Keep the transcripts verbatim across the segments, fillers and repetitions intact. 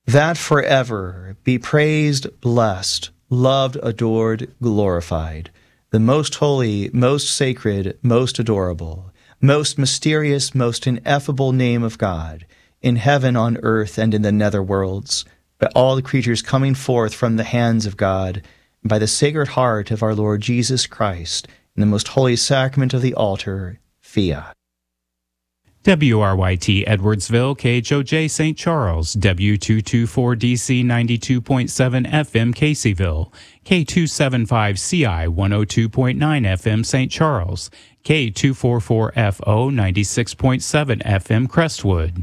that forever be praised, blessed, loved, adored, glorified, the most holy, most sacred, most adorable, most mysterious, most ineffable name of God, in heaven, on earth, and in the nether worlds, by all the creatures coming forth from the hands of God, and by the Sacred Heart of our Lord Jesus Christ, in the most holy sacrament of the altar, fiat. W R Y T Edwardsville, K H O J Saint Charles, W two twenty-four D C ninety-two point seven F M Caseyville, K two seventy-five C I one oh two point nine F M Saint Charles, K two forty-four F O ninety-six point seven F M Crestwood.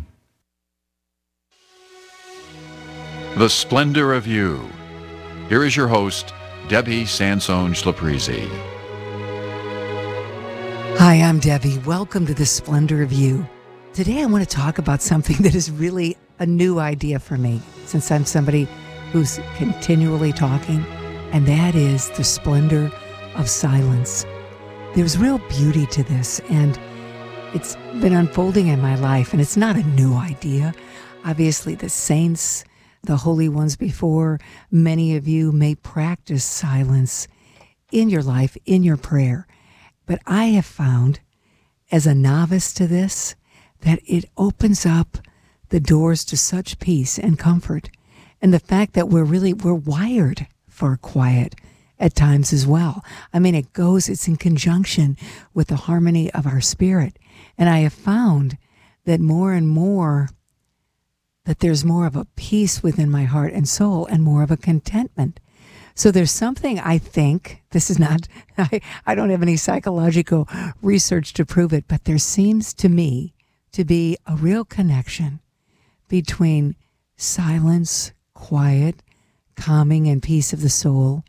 The Splendor of You. Here is your host, Debbie Sansone-Schlaprizi. Hi, I'm Debbie. Welcome to The Splendor of You. Today I want to talk about something that is really a new idea for me, since I'm somebody who's continually talking, and that is the splendor of silence. There's real beauty to this, and it's been unfolding in my life, and it's not a new idea. Obviously, the saints, the holy ones before, many of you may practice silence in your life, in your prayer. But I have found, as a novice to this, that it opens up the doors to such peace and comfort. And the fact that we're really, we're wired for quiet at times as well. I mean, it goes, it's in conjunction with the harmony of our spirit. And I have found that more and more, that there's more of a peace within my heart and soul and more of a contentment. So there's something, I think, this is not, I, I don't have any psychological research to prove it, but there seems to me to be a real connection between silence, quiet, calming and peace of the soul,